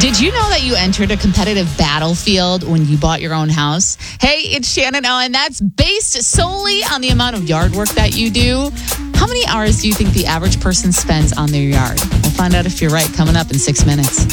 Did you know that you entered a competitive battlefield when you bought your own house? Hey, it's Shannon Owen. That's based solely on the amount of yard work that you do. How many hours do you think the average person spends on their yard? We'll find out if you're right coming up in 6 minutes.